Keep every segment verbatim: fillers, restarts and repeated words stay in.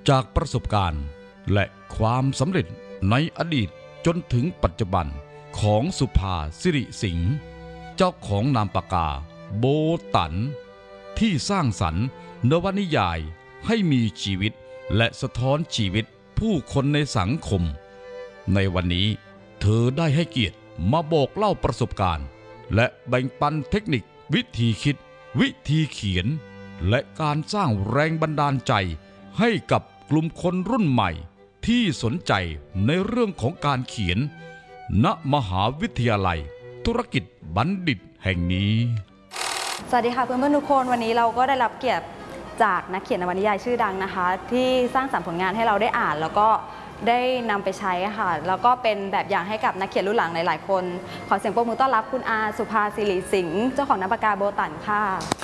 จากประสบการณ์และความสำเร็จในอดีตจนถึงปัจจุบันของสุภาสิริสิงห์เจ้าของนามปากกาโบตันที่สร้างสรรค์นวนิยายให้มีชีวิตและสะท้อนชีวิตผู้คนในสังคมในวันนี้เธอได้ให้เกียรติมาบอกเล่าประสบการณ์และแบ่งปันเทคนิควิธีคิดวิธีเขียนและการสร้างแรงบันดาลใจให้กับกลุ่มคนรุ่นใหม่ที่สนใจในเรื่องของการเขียนณมหาวิทยาลัยธุรกิจบัณฑิตแห่งนี้สวัสดีค่ะเพื่อนๆทุกคนวันนี้เราก็ได้รับเกียรติจากนักเขียนนวนิยายชื่อดังนะคะที่สร้างสรรค์ผลงานให้เราได้อ่านแล้วก็ได้นำไปใช้ค่ะแล้วก็เป็นแบบอย่างให้กับนักเขียนรุ่นหลังหลายๆคนขอเสียงปรบมือต้อนรับคุณอาสุภาสิริสิงห์เจ้าของนามปากกาโบตันค่ะ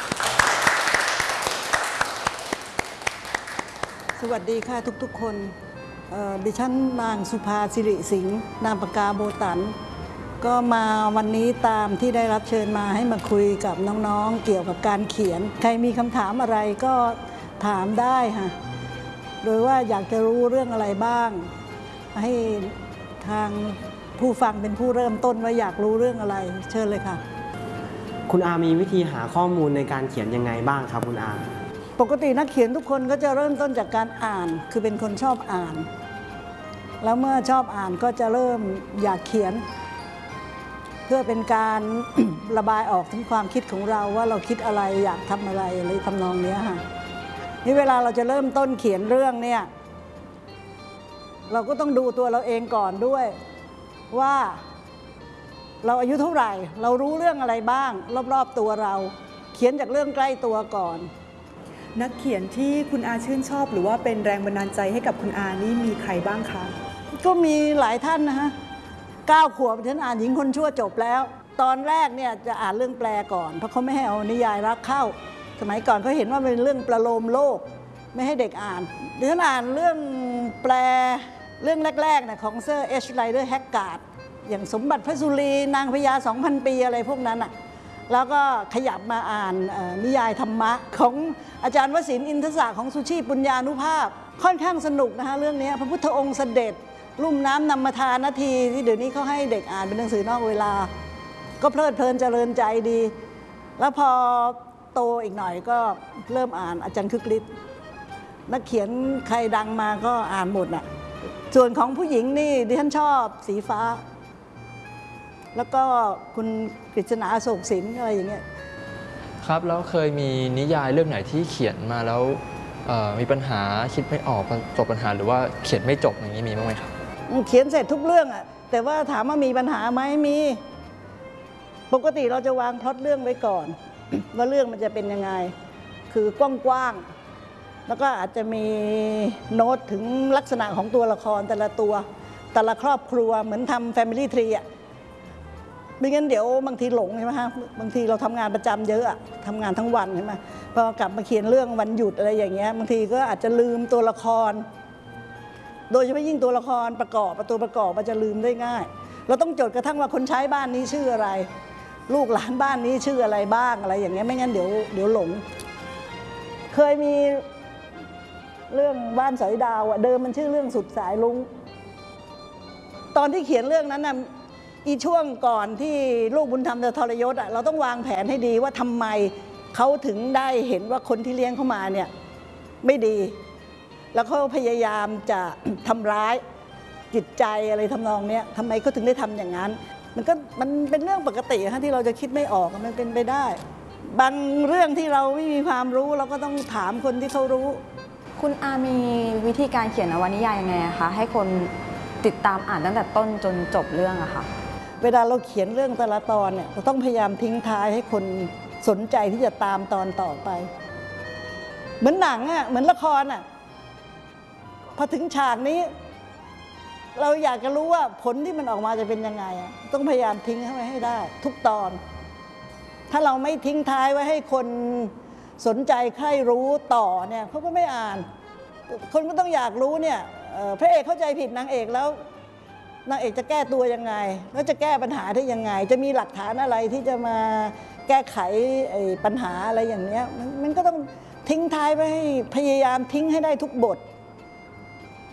สวัสดีค่ะทุกๆคนดิฉันนางสุภาสิริสิงห์นามปากกาโบตันก็มาวันนี้ตามที่ได้รับเชิญมาให้มาคุยกับน้องๆเกี่ยวกับการเขียนใครมีคำถามอะไรก็ถามได้ค่ะโดยว่าอยากจะรู้เรื่องอะไรบ้างให้ทางผู้ฟังเป็นผู้เริ่มต้นว่าอยากรู้เรื่องอะไรเชิญเลยค่ะคุณอามีวิธีหาข้อมูลในการเขียนยังไงบ้างครับคุณอาปกตินักเขียนทุกคนก็จะเริ่มต้นจากการอ่านคือเป็นคนชอบอ่านแล้วเมื่อชอบอ่านก็จะเริ่มอยากเขียนเพื่อเป็นการ ระบายออกถึงความคิดของเราว่าเราคิดอะไรอยากทำอะไรอะไรทำนองนี้ค่ะนี่เวลาเราจะเริ่มต้นเขียนเรื่องเนี่ยเราก็ต้องดูตัวเราเองก่อนด้วยว่าเราอายุเท่าไหร่เรารู้เรื่องอะไรบ้างรอบๆตัวเราเขียนจากเรื่องใกล้ตัวก่อนนักเขียนที่คุณอาชื่นชอบหรือว่าเป็นแรงบันดาลใจให้กับคุณอานี่มีใครบ้างคะก็มีหลายท่านนะฮะเก้าขวบฉันอ่านหญิงคนชั่วจบแล้วตอนแรกเนี่ยจะอ่านเรื่องแปลก่อนเพราะเขาไม่ให้เอานิยายรักเข้าสมัยก่อนเขาเห็นว่าเป็นเรื่องประโลมโลกไม่ให้เด็กอ่านดิฉันอ่านเรื่องแปลเรื่องแรกๆนะของเซอร์เอชไรเดอร์แฮกการ์ดอย่างสมบัติพระสุรีนางพญาสองพันปีอะไรพวกนั้นอ่ะแล้วก็ขยับมาอ่านนิยายธรรมะของอาจารย์วสินทร์อินทศของสุชีปุญญานุภาพค่อนข้างสนุกนะคะเรื่องนี้พระพุทธองค์เสด็จลุ่มน้ำนำมาทานนาทีที่เดี๋ยวนี้เขาให้เด็กอ่านเป็นหนังสือนอกเวลาก็เพลิดเพลินเจริญใจดีแล้วพอโตอีกหน่อยก็เริ่มอ่านอาจารย์คึกฤทธิ์นักเขียนใครดังมาก็อ่านหมดน่ะส่วนของผู้หญิงนี่ดิฉันชอบสีฟ้าแล้วก็คุณกฤษณาอโศกสินอะไรอย่างเงี้ยครับแล้วเคยมีนิยายเรื่องไหนที่เขียนมาแล้วมีปัญหาคิดไม่ออกประสบปัญหาหรือว่าเขียนไม่จบอย่างนี้มีบ้างไหมครับเขียนเสร็จทุกเรื่องอะแต่ว่าถามว่ามีปัญหาไหมมีปกติเราจะวางพล็อตเรื่องไว้ก่อน ว่าเรื่องมันจะเป็นยังไงคือกว้างๆแล้วก็อาจจะมีโน้ตถึงลักษณะของตัวละครแต่ละตัวแต่ละครอบครัวเหมือนทำ Family Tree อะไม่งั้นเดี๋ยวบางทีหลงใช่ไหมฮะบางทีเราทำงานประจำเยอะอะทำงานทั้งวันใช่ไหมพอกลับมาเขียนเรื่องวันหยุดอะไรอย่างเงี้ยบางทีก็อาจจะลืมตัวละครโดยเฉพาะยิ่งตัวละครประกอบตัวประกอบมันจะลืมได้ง่ายเราต้องจดกระทั่งว่าคนใช้บ้านนี้ชื่ออะไรลูกหลานบ้านนี้ชื่ออะไรบ้างอะไรอย่างเงี้ยไม่งั้นเดี๋ยวเดี๋ยวหลงเคยมีเรื่องบ้านสอยดาวอะเดิมมันชื่อเรื่องสุดสายลุงตอนที่เขียนเรื่องนั้นน่ะอีช่วงก่อนที่ลูกบุญธรรมจะทรยศอ่ะเราต้องวางแผนให้ดีว่าทำไมเขาถึงได้เห็นว่าคนที่เลี้ยงเขามาเนี่ยไม่ดีแล้วเขาพยายามจะทำร้ายจิตใจอะไรทำนองเนี้ยทำไมเขาถึงได้ทำอย่างนั้นมันก็มันเป็นเรื่องปกติฮะที่เราจะคิดไม่ออกมันเป็นไปได้บางเรื่องที่เราไม่มีความรู้เราก็ต้องถามคนที่เขารู้คุณอามีวิธีการเขียนนวนิยายยังไงคะให้คนติดตามอ่านตั้งแต่ต้นจนจบเรื่องอะค่ะเวลาเราเขียนเรื่องแต่ละตอนเนี่ยเราต้องพยายามทิ้งท้ายให้คนสนใจที่จะตามตอนต่อไปเหมือนหนังอ่ะเหมือนละครอ่ะพอถึงฉากนี้เราอยากจะรู้ว่าผลที่มันออกมาจะเป็นยังไงอ่ะต้องพยายามทิ้งไว้ให้ได้ทุกตอนถ้าเราไม่ทิ้งท้ายไว้ให้คนสนใจใคร่รู้ต่อเนี่ยเขาก็ไม่อ่านคนก็ต้องอยากรู้เนี่ยพระเอกเข้าใจผิดนางเอกแล้วนางเอกจะแก้ตัวยังไงแล้วจะแก้ปัญหาได้ยังไงจะมีหลักฐานอะไรที่จะมาแก้ไขปัญหาอะไรอย่างเนี้ยมันก็ต้องทิ้งท้ายไว้ให้พยายามทิ้งให้ได้ทุกบท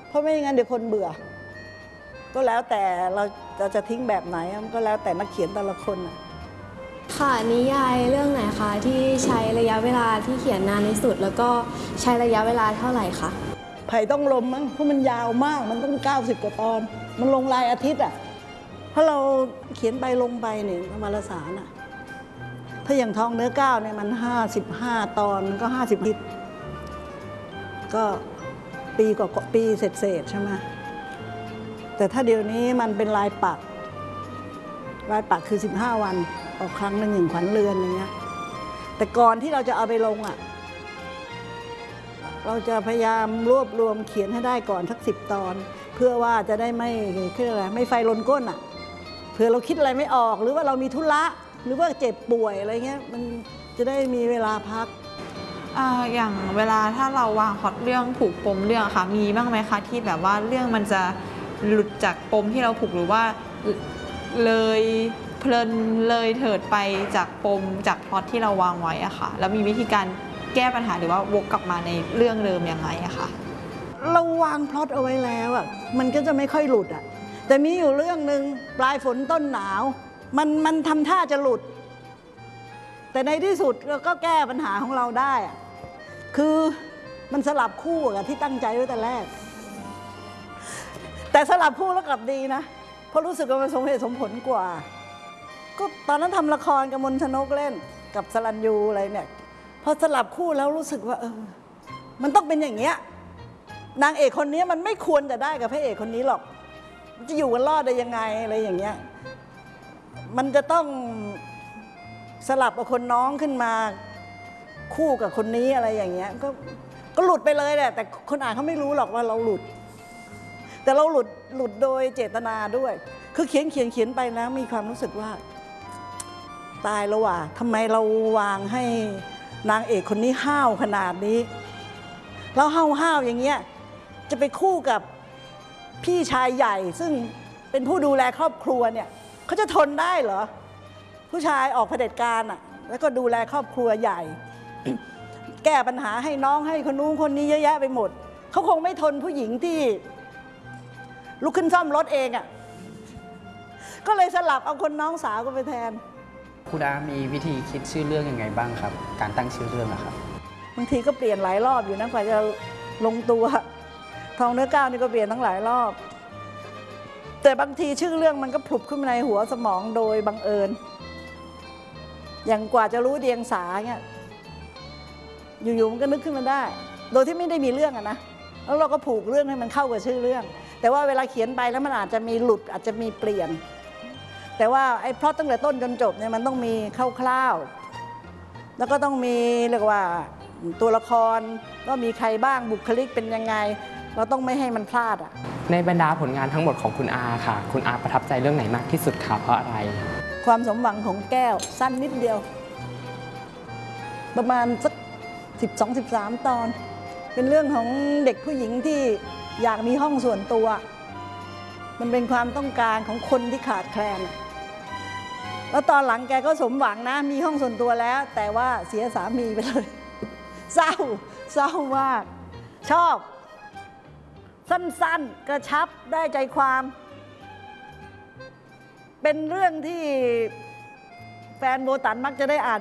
เพราะไม่อย่างนั้นเดี๋ยวคนเบื่อ ก็แล้วแต่เราเราจะทิ้งแบบไหนมันก็แล้วแต่นักเขียนแต่ละคนน่ะค่ะนิยายเรื่องไหนคะที่ใช้ระยะเวลาที่เขียนนานที่สุด แล้วก็ใช้ระยะเวลาเท่าไหร่คะไผ่ต้องลมมั้งเพราะมันยาวมากมันต้องเก้าสิบกว่าตอน มันลงรายอาทิตย์อ่ะเพราะเราเขียนไปลงไปเนี่ยวารสารอ่ะถ้าอย่างทองเนื้อก้าวเนี่ยมันห้าสิบห้าตอนก็ห้าสิบอาทิตย์ก็ปีกว่าปีเศษๆใช่ไหมแต่ถ้าเดี๋ยวนี้มันเป็นลายปักลายปักคือสิบห้าวันออกครั้งหนึ่งหนึ่งขวัญเรือนอย่างเงี้ยแต่ก่อนที่เราจะเอาไปลงอ่ะเราจะพยายามรวบรวมเขียนให้ได้ก่อนสักสิบตอนเพื่อว่าจะได้ไม่คืออะไรไม่ไฟลนก้นอ่ะเผื่อเราคิดอะไรไม่ออกหรือว่าเรามีธุระหรือว่าเจ็บป่วยอะไรเงี้ยมันจะได้มีเวลาพักอ่าอย่างเวลาถ้าเราวางพล็อตเรื่องผูกปมเรื่องอะค่ะมีบ้างไหมคะที่แบบว่าเรื่องมันจะหลุดจากปมที่เราผูกหรือว่าเลยเพลินเลยเถิดไปจากปมจากพล็อตที่เราวางไว้อะค่ะแล้วมีวิธีการแก้ปัญหาหรือว่าวกกลับมาในเรื่องเดิมยังไงอะค่ะเราวางพล็อตเอาไว้แล้วอ่ะมันก็จะไม่ค่อยหลุดอ่ะแต่มีอยู่เรื่องหนึ่งปลายฝนต้นหนาวมันมันทำท่าจะหลุด แต่ในที่สุดเราก็แก้ปัญหาของเราได้อ่ะคือมันสลับคู่กับที่ตั้งใจไว้แต่แรก แต่สลับคู่แล้วกลับดีนะเพราะรู้สึกว่ามันสมเหตุสมผลกว่าก็ตอนนั้นทำละครกับมนทนกเล่นกับสรัญยูอะไรเนี่ยพอสลับคู่แล้วรู้สึกว่าเออมันต้องเป็นอย่างเงี้ยนางเอกคนนี้มันไม่ควรจะได้กับพระเอกคนนี้หรอกมันจะอยู่กันรอดได้ยังไงอะไรอย่างเงี้ยมันจะต้องสลับเอาคนน้องขึ้นมาคู่กับคนนี้อะไรอย่างเงี้ยก็ก็หลุดไปเลยแหละแต่คนอ่านเขาไม่รู้หรอกว่าเราหลุดแต่เราหลุดหลุดโดยเจตนาด้วยคือเขียนเขียนเขียนไปแล้วมีความรู้สึกว่าตายแล้วว่ะทำไมเราวางให้นางเอกคนนี้ห้าวขนาดนี้แล้วห้าวห้าวอย่างเงี้ยจะไปคู่กับพี่ชายใหญ่ซึ่งเป็นผู้ดูแลครอบครัวเนี่ยเขาจะทนได้เหรอผู้ชายออกเผด็จการอ่ะแล้วก็ดูแลครอบครัวใหญ่ แก้ปัญหาให้น้องให้คนนู้นคนนี้เยอะแยะไปหมดเขาคงไม่ทนผู้หญิงที่ลุกขึ้นซ่อมรถเองอ่ะก็เลยสลับเอาคนน้องสาวก็ไปแทนคุณอามีวิธีคิดชื่อเรื่องยังไงบ้างครับการตั้งชื่อเรื่องอะครับบางทีก็เปลี่ยนหลายรอบอยู่นะกว่าจะลงตัวทองเนื้อก้าวนี่ก็เปลี่ยนทั้งหลายรอบแต่บางทีชื่อเรื่องมันก็ผุบขึ้นมาในหัวสมองโดยบังเอิญอย่างกว่าจะรู้เดียงสาเนี่ยอยู่ๆมันก็นึกขึ้นมาได้โดยที่ไม่ได้มีเรื่องอะนะแล้วเราก็ผูกเรื่องให้มันเข้ากับชื่อเรื่องแต่ว่าเวลาเขียนไปแล้วมันอาจจะมีหลุดอาจจะมีเปลี่ยนแต่ว่าไอ้พล็อตตั้งแต่ต้นจนจบเนี่ยมันต้องมีคร่าวๆแล้วก็ต้องมีเรียกว่าตัวละครว่ามีใครบ้างบุคลิกเป็นยังไงเราต้องไม่ให้มันพลาดอ่ะในบรรดาผลงานทั้งหมดของคุณอาค่ะคุณอาประทับใจเรื่องไหนมากที่สุดคะเพราะอะไรความสมหวังของแก้วสั้นนิดเดียวประมาณสักสิบสองสิบสามตอนเป็นเรื่องของเด็กผู้หญิงที่อยากมีห้องส่วนตัวมันเป็นความต้องการของคนที่ขาดแคลนแล้วตอนหลังแกก็สมหวังนะมีห้องส่วนตัวแล้วแต่ว่าเสียสามีไปเลยเศร้าเศร้ามากชอบสั้นๆกระชับได้ใจความเป็นเรื่องที่แฟนโบตันมักจะได้อ่าน